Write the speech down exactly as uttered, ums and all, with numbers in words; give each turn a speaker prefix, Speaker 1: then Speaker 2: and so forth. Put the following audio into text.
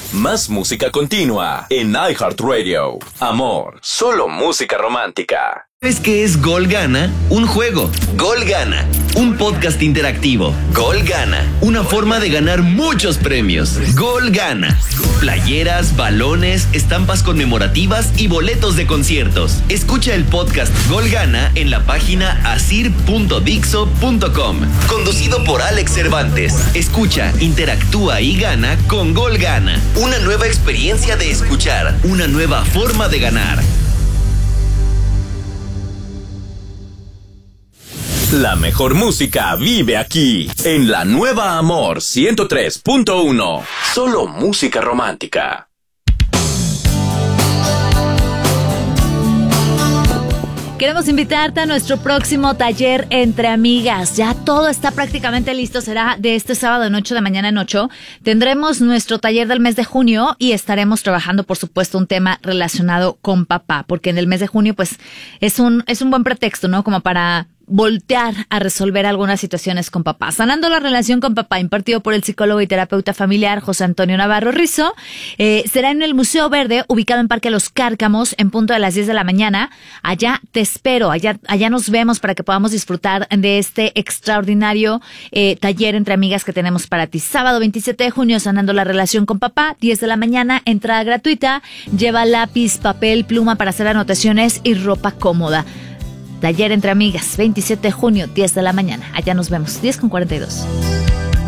Speaker 1: Más música continua en iHeartRadio. Amor, solo música romántica.
Speaker 2: ¿Sabes qué es Gol Gana? Un juego. Gol Gana. Un podcast interactivo. Gol Gana. Una forma de ganar muchos premios. Gol Gana. Playeras, balones, estampas conmemorativas y boletos de conciertos. Escucha el podcast Gol Gana en la página asir punto dixo punto com. Conducido por Alex Cervantes. Escucha, interactúa y gana con Gol Gana. Una nueva experiencia de escuchar. Una nueva forma de ganar.
Speaker 1: La mejor música vive aquí, en la nueva Amor ciento tres punto uno. Solo música romántica.
Speaker 3: Queremos invitarte a nuestro próximo taller Entre Amigas. Ya todo está prácticamente listo. Será de este sábado en ocho de mañana en ocho. Tendremos nuestro taller del mes de junio y estaremos trabajando, por supuesto, un tema relacionado con papá. Porque en el mes de junio, pues, es un, es un buen pretexto, ¿no? Como para voltear a resolver algunas situaciones con papá. Sanando la relación con papá, impartido por el psicólogo y terapeuta familiar José Antonio Navarro Rizzo. Eh, será en el Museo Verde, ubicado en Parque Los Cárcamos, en punto de las diez de la mañana. Allá te espero, allá, allá nos vemos para que podamos disfrutar de este extraordinario eh, taller entre amigas que tenemos para ti. Sábado veintisiete de junio, sanando la relación con papá, diez de la mañana, entrada gratuita. Lleva lápiz, papel, pluma para hacer anotaciones y ropa cómoda. Taller Entre Amigas, veintisiete de junio, diez de la mañana. Allá nos vemos, diez con cuarenta y dos.